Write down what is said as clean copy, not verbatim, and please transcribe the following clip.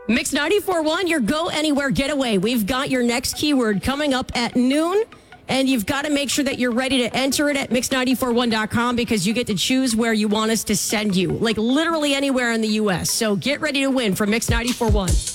Mix 94.1, your Go Anywhere Getaway. We've got your next keyword coming up at noon, and you've got to make sure that you're ready to enter it at mix941.com because you get to choose where you want us to send you, like literally anywhere in the U.S. So get ready to win from Mix 94.1.